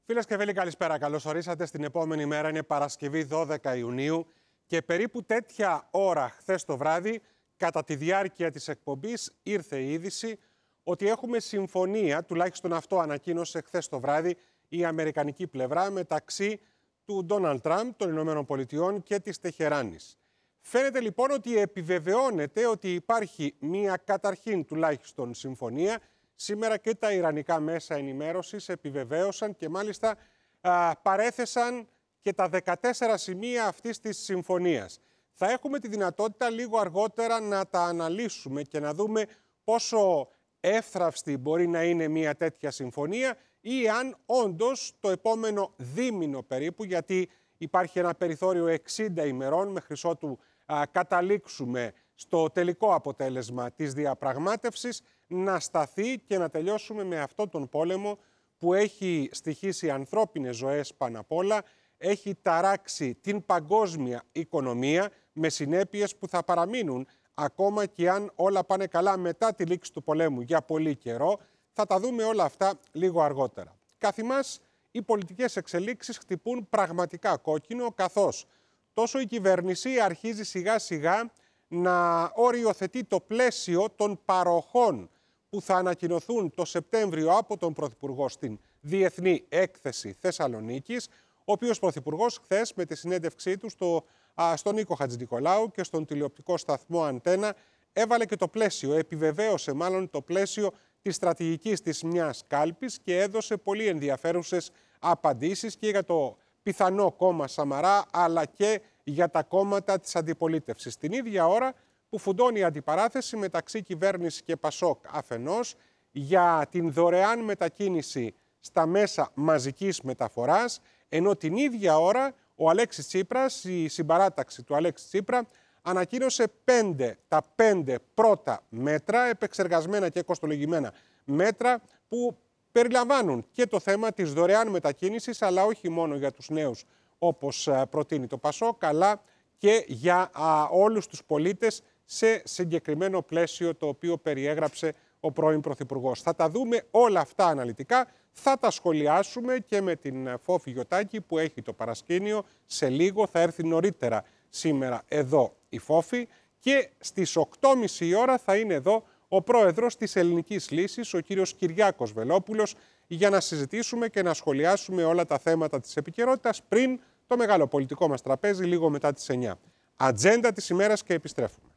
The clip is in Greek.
Φίλες και φίλοι, καλησπέρα. Καλώς ορίσατε στην επόμενη μέρα. Είναι Παρασκευή 12 Ιουνίου και περίπου τέτοια ώρα χθες το βράδυ, κατά τη διάρκεια της εκπομπής, ήρθε η είδηση ότι έχουμε συμφωνία, τουλάχιστον αυτό ανακοίνωσε χθες το βράδυ η αμερικανική πλευρά, μεταξύ του Ντόναλντ Τραμπ των Ηνωμένων Πολιτειών και της Τεχεράνης. Φαίνεται λοιπόν ότι επιβεβαιώνεται ότι υπάρχει μία καταρχήν τουλάχιστον συμφωνία. Σήμερα και τα ιρανικά μέσα ενημέρωσης επιβεβαίωσαν και μάλιστα παρέθεσαν και τα 14 σημεία αυτής της συμφωνίας. Θα έχουμε τη δυνατότητα λίγο αργότερα να τα αναλύσουμε και να δούμε πόσο εύθραυστη μπορεί να είναι μια τέτοια συμφωνία ή αν όντως το επόμενο δίμηνο περίπου, γιατί υπάρχει ένα περιθώριο 60 ημερών μέχρι ότου καταλήξουμε στο τελικό αποτέλεσμα της διαπραγμάτευσης, να σταθεί και να τελειώσουμε με αυτόν τον πόλεμο που έχει στοιχήσει ανθρώπινες ζωές πάνω απ' όλα, έχει ταράξει την παγκόσμια οικονομία με συνέπειες που θα παραμείνουν ακόμα και αν όλα πάνε καλά μετά τη λήξη του πολέμου για πολύ καιρό. Θα τα δούμε όλα αυτά λίγο αργότερα. Καθημάς, οι πολιτικές εξελίξεις χτυπούν πραγματικά κόκκινο, καθώς τόσο η κυβέρνηση αρχίζει σιγά σιγά να οριοθετεί το πλαίσιο των παροχών που θα ανακοινωθούν το Σεπτέμβριο από τον Πρωθυπουργό στην Διεθνή Έκθεση Θεσσαλονίκης, ο οποίος Πρωθυπουργός χθες με τη συνέντευξή του στον Νίκο Χατζηνικολάου και στον τηλεοπτικό σταθμό Αντένα έβαλε και το πλαίσιο, επιβεβαίωσε μάλλον το πλαίσιο της στρατηγικής της μιας κάλπης και έδωσε πολύ ενδιαφέρουσες απαντήσεις και για το πιθανό κόμμα Σαμαρά αλλά και για τα κόμματα της αντιπολίτευσης. Την ίδια ώρα που φουντώνει η αντιπαράθεση μεταξύ κυβέρνηση και Πασόκ αφενός για την δωρεάν μετακίνηση στα μέσα μαζικής μεταφοράς, ενώ την ίδια ώρα ο Αλέξης Τσίπρας, η συμπαράταξη του Αλέξη Τσίπρα, ανακοίνωσε τα 5 πρώτα μέτρα, επεξεργασμένα και κοστολογημένα μέτρα, που περιλαμβάνουν και το θέμα της δωρεάν μετακίνησης, αλλά όχι μόνο για τους νέους όπως προτείνει το Πασόκ, αλλά και για όλους τους πολίτες σε συγκεκριμένο πλαίσιο το οποίο περιέγραψε ο πρώην Πρωθυπουργός. Θα τα δούμε όλα αυτά αναλυτικά, θα τα σχολιάσουμε και με την Φόφη Γιωτάκη που έχει το παρασκήνιο. Σε λίγο θα έρθει νωρίτερα σήμερα εδώ η Φόφη και στις 8.30 η ώρα θα είναι εδώ ο πρόεδρος της Ελληνικής Λύσης, ο κύριος Κυριάκος Βελόπουλος, για να συζητήσουμε και να σχολιάσουμε όλα τα θέματα της επικαιρότητας πριν το μεγάλο πολιτικό μας τραπέζι λίγο μετά τις 9. Ατζέντα της ημέρας και επιστρέφουμε.